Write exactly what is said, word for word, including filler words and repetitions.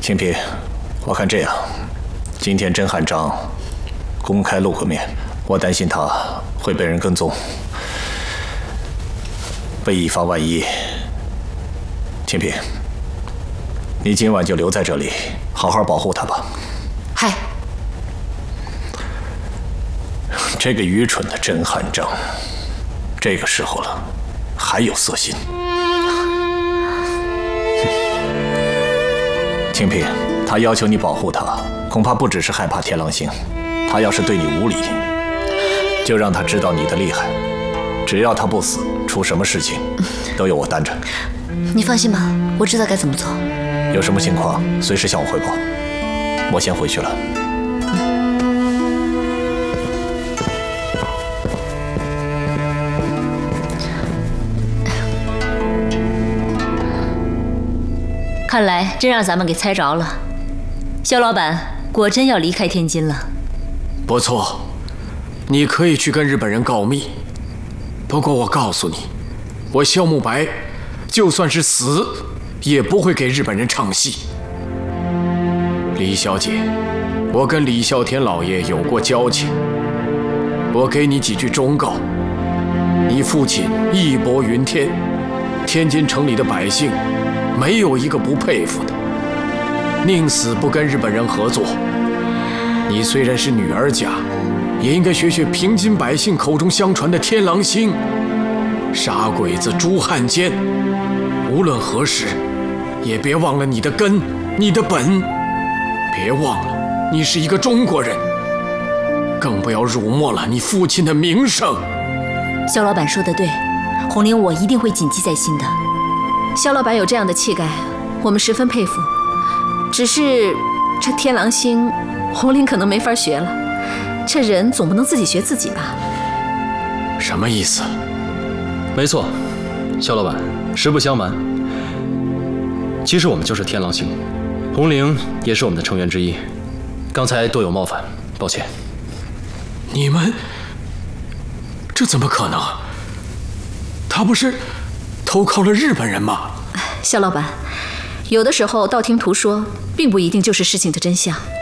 清平，我看这样，今天甄汉章公开露个面，我担心他会被人跟踪。为以防万一，清平，你今晚就留在这里，好好保护他吧。 嗨， 这个愚蠢的甄汉章，这个时候了，还有色心。清平，他要求你保护他，恐怕不只是害怕天狼星，他要是对你无礼，就让他知道你的厉害。只要他不死，出什么事情都有我担着。 你放心吧，我知道该怎么做。 有什么情况随时向我汇报。我先回去了。 看来真让咱们给猜着了，肖老板果真要离开天津了。 不错，你可以去跟日本人告密。不过我告诉你，我肖慕白就算是死，也不会给日本人唱戏。李小姐，我跟李啸天老爷有过交情，我给你几句忠告：你父亲义薄云天，天津城里的百姓没有一个不佩服的，宁死不跟日本人合作。你虽然是女儿家，也应该学学平津百姓口中相传的天狼星，傻鬼子朱汉奸。无论何时，也别忘了你的根，你的本。别忘了，你是一个中国人，更不要辱没了你父亲的名声。 肖老板说得对，红绫我一定会谨记在心的。 肖老板有这样的气概，我们十分佩服。只是这天狼星，红绫可能没法学了。这人总不能自己学自己吧？ 什么意思？ 没错，肖老板，实不相瞒，其实我们就是天狼星，红绫也是我们的成员之一。刚才多有冒犯，抱歉。 你们，这怎么可能？他不是投靠了日本人吗？ 肖老板，有的时候道听途说，并不一定就是事情的真相。